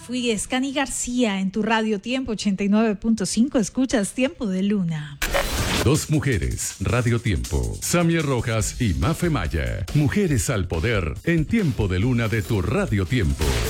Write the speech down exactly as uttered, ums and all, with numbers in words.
fui Escani García en tu Radio Tiempo ochenta y nueve punto cinco. Escuchas Tiempo de Luna. Dos mujeres, Radio Tiempo. Samia Rojas y Mafe Maya. Mujeres al poder en Tiempo de Luna de tu Radio Tiempo.